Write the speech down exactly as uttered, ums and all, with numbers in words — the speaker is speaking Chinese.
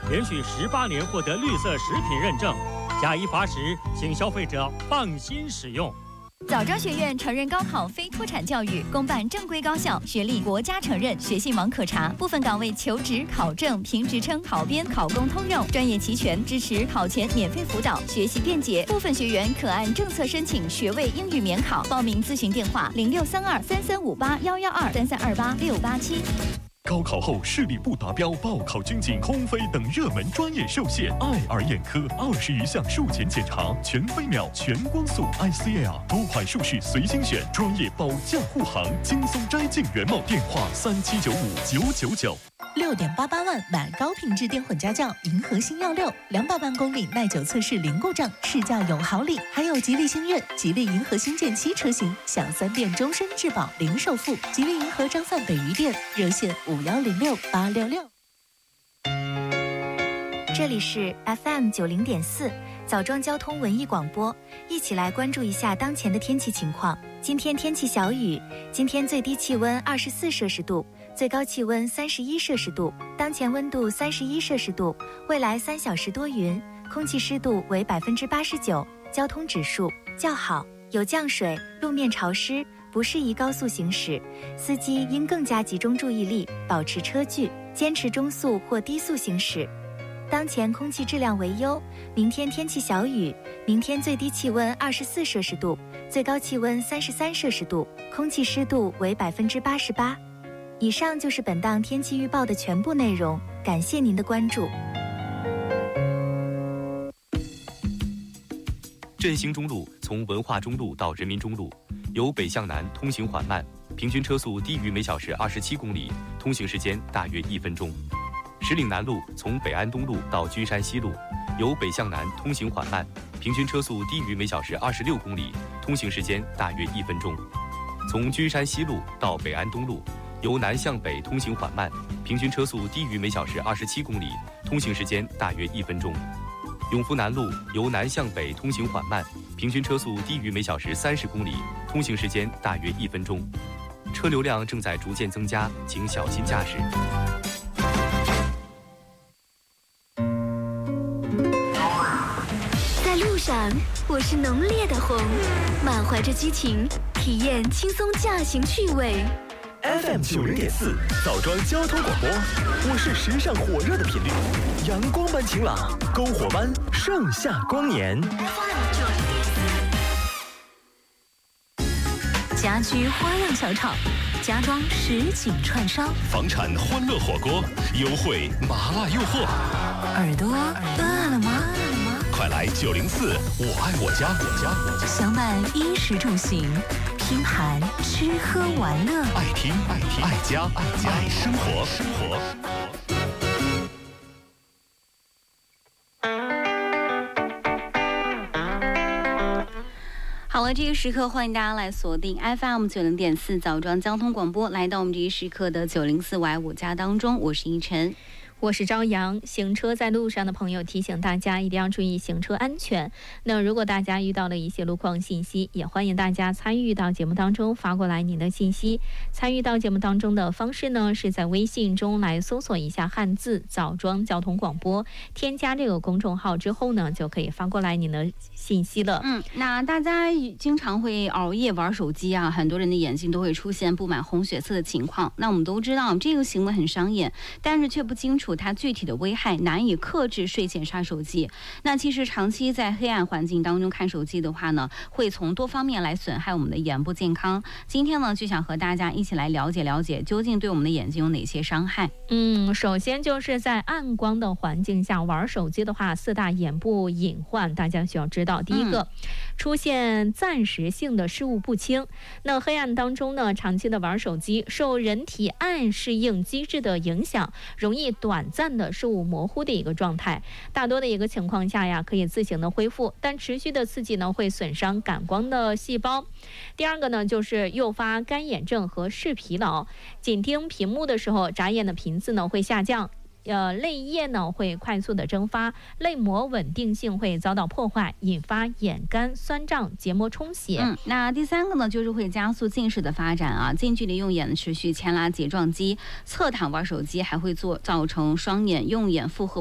连续十八年获得绿色食品认证，加以罚时，请消费者放心使用。 枣庄学院承认高考非脱产教育，公办正规高校，学历国家承认，学信网可查。部分岗位求职、考证、评职称、考编、考公通用，专业齐全，支持考前免费辅导，学习便捷。部分学员可按政策申请学位英语免考。报名咨询电话：零六三二三三五八幺幺二三三二八六八七。 高考后视力不达标，报考军警、空飞等热门专业受限。爱尔眼科二十余项术前检查，全飞秒、全光速 I C L， 多款术式随心选，专业保驾护航，轻松摘镜原貌。电话三七九五九九九。 六点八八万买高品质电混家轿，银河星耀六，两百万公里耐久测试零故障，试驾有好礼，还有吉利星越、吉利银河星舰七车型，享三电终身质保零首付。吉利银河张范北余店热线五幺零六八六六。 这里是 F M 九零点四枣庄交通文艺广播，一起来关注一下当前的天气情况。今天天气小雨，今天最低气温二十四摄氏度，最高气温三十一摄氏度，当前温度三十一摄氏度，未来三小时多云，空气湿度为百分之八十九，交通指数较好，有降水，路面潮湿，不适宜高速行驶，司机应更加集中注意力，保持车距，坚持中速或低速行驶。当前空气质量为优，明天天气小雨，明天最低气温二十四摄氏度，最高气温三十三摄氏度，空气湿度为百分之八十八。以上就是本档天气预报的全部内容，感谢您的关注。 振兴中路从文化中路到人民中路，由北向南通行缓慢，平均车速低于每小时二十七公里，通行时间大约一分钟。石岭南路从北安东路到居山西路，由北向南通行缓慢，平均车速低于每小时二十六公里，通行时间大约一分钟。从居山西路到北安东路，由南向北通行缓慢，平均车速低于每小时二十七公里，通行时间大约一分钟。永福南路由南向北通行缓慢，平均车速低于每小时三十公里，通行时间大约一分钟。车流量正在逐渐增加，请小心驾驶。 在路上，我是浓烈的红，满怀着激情，体验轻松驾行趣味。 F M 九零点四枣庄交通广播，我是时尚火热的频率，阳光般晴朗，篝火般盛夏光年。 F M 九零点四， 家居花样小炒，家装实景串烧， 房产欢乐火锅，优惠麻辣诱惑。 耳朵饿了吗？ 快来九零四，我爱我家，我家我家， 享满衣食住行，拼盘吃喝玩乐， 爱听爱听爱家爱家爱生活生活。 好了，这个时刻欢迎大家来锁定 F M 九零点四枣庄交通广播，来到我们这一时刻的九零四我爱我家当中，我是依晨。 我是朝阳。行车在路上的朋友提醒大家一定要注意行车安全。那如果大家遇到了一些路况信息，也欢迎大家参与到节目当中，发过来您的信息。参与到节目当中的方式呢，是在微信中来搜索一下汉字枣庄交通广播，添加这个公众号之后呢，就可以发过来您的信息了。 嗯，那大家经常会熬夜玩手机啊，很多人的眼睛都会出现布满红血丝的情况。那我们都知道这个行为很伤眼，但是却不清楚它具体的危害，难以克制睡前刷手机。那其实长期在黑暗环境当中看手机的话呢，会从多方面来损害我们的眼部健康。今天呢，就想和大家一起来了解了解，究竟对我们的眼睛有哪些伤害。 嗯，首先就是在暗光的环境下玩手机的话，四大眼部隐患大家需要知道。第一个，嗯、出现暂时性的视物不清。那黑暗当中呢，长期的玩手机，受人体暗适应机制的影响，容易短暂的视物模糊的一个状态。大多的一个情况下呀，可以自行的恢复，但持续的刺激呢，会损伤感光的细胞。第二个呢，就是诱发干眼症和视疲劳。紧盯屏幕的时候，眨眼的频次呢会下降。呃，泪液呢会快速的蒸发，泪膜稳定性会遭到破坏，引发眼干、酸胀、结膜充血。 嗯，那第三个呢，就是会加速近视的发展啊。近距离用眼持续牵拉睫状肌，侧躺玩手机还会做造成双眼、用眼负荷